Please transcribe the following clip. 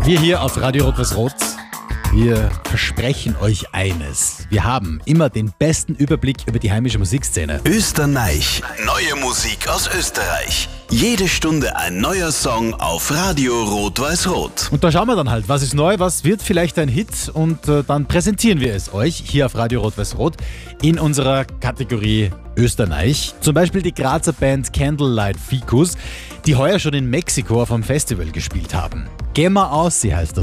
Wir hier auf Radio Rot-Weiß-Rot, wir versprechen euch eines. Wir haben immer den besten Überblick über die heimische Musikszene. Österreich. Neue Musik aus Österreich. Jede Stunde ein neuer Song auf Radio Rot-Weiß-Rot. Und da schauen wir dann halt, was ist neu, was wird vielleicht ein Hit und dann präsentieren wir es euch hier auf Radio Rot-Weiß-Rot in unserer Kategorie Österreich. Zum Beispiel die Grazer Band Candlelight Ficus, die heuer schon in Mexiko auf einem Festival gespielt haben. Geh mal aus, sie heißt das.